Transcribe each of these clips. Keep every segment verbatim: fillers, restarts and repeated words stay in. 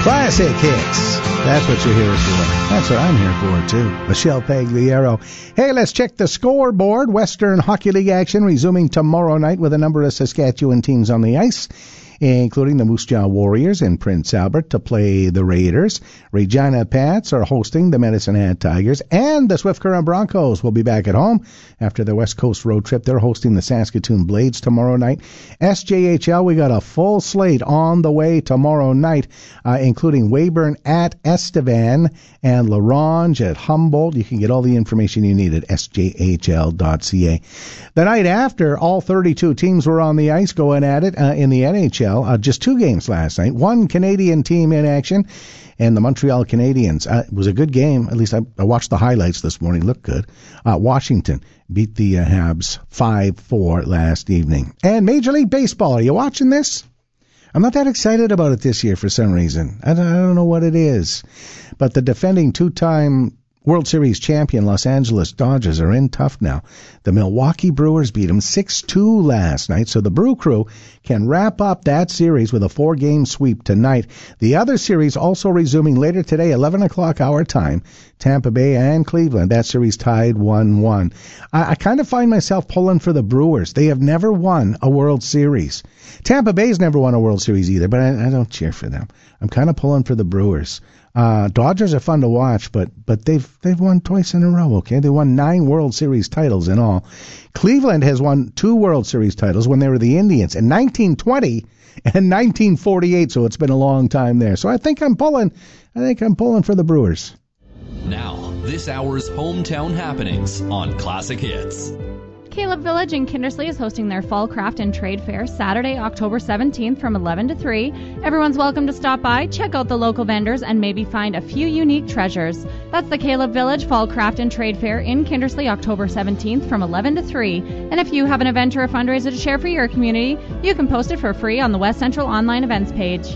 Classic hits. That's what you're here for. That's what I'm here for, too. Michelle Pagliaro. Hey, let's check the scoreboard. Western Hockey League action resuming tomorrow night with a number of Saskatchewan teams on the ice, including the Moose Jaw Warriors in Prince Albert to play the Raiders. Regina Pats are hosting the Medicine Hat Tigers, and the Swift Current Broncos will be back at home after their West Coast road trip. They're hosting the Saskatoon Blades tomorrow night. S J H L, we got a full slate on the way tomorrow night, uh, including Weyburn at Estevan and LaRange at Humboldt. You can get all the information you need at S J H L dot C A. The night after, all thirty-two teams were on the ice going at it uh, in the N H L. Uh, just two games last night. One Canadian team in action, and the Montreal Canadiens. Uh, it was a good game. At least I, I watched the highlights this morning. Looked good. Uh, Washington beat the uh, Habs five four last evening. And Major League Baseball. Are you watching this? I'm not that excited about it this year for some reason. I don't, I don't know what it is. But the defending two-time World Series champion Los Angeles Dodgers are in tough now. The Milwaukee Brewers beat them six two last night, so the Brew Crew can wrap up that series with a four-game sweep tonight. The other series also resuming later today, eleven o'clock our time, Tampa Bay and Cleveland. That series tied one one. I, I kind of find myself pulling for the Brewers. They have never won a World Series. Tampa Bay's never won a World Series either, but I, I don't cheer for them. I'm kind of pulling for the Brewers. Uh, Dodgers are fun to watch, but but they've they've won twice in a row. Okay, they won nine World Series titles in all. Cleveland has won two World Series titles when they were the Indians in nineteen twenty and nineteen forty-eight. So it's been a long time there. So I think I'm pulling. I think I'm pulling for the Brewers. Now, this hour's hometown happenings on Classic Hits. Caleb Village in Kindersley is hosting their Fall Craft and Trade Fair Saturday, October seventeenth from eleven to three. Everyone's welcome to stop by, check out the local vendors, and maybe find a few unique treasures. That's the Caleb Village Fall Craft and Trade Fair in Kindersley, October seventeenth from eleven to three. And if you have an event or a fundraiser to share for your community, you can post it for free on the West Central Online Events page.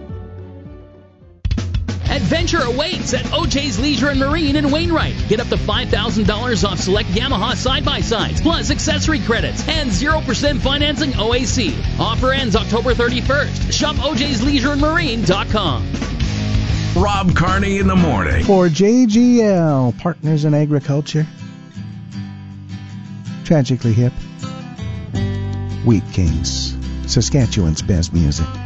Adventure awaits at O J's Leisure and Marine in Wainwright. Get up to five thousand dollars off select Yamaha side-by-sides, plus accessory credits, and zero percent financing O A C. Offer ends October thirty-first. Shop O J's Leisure and Marine dot com. Rob Carney in the morning. For J G L, Partners in Agriculture. Tragically Hip. Wheat Kings, Saskatchewan's best music.